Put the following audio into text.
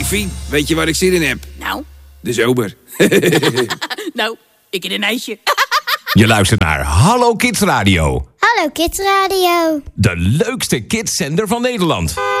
Fien, weet je waar ik zin in heb? Nou? De zomer. Nou, ik in een ijsje. Je luistert naar Hallo Kids Radio. Hallo Kids Radio. De leukste kidszender van Nederland.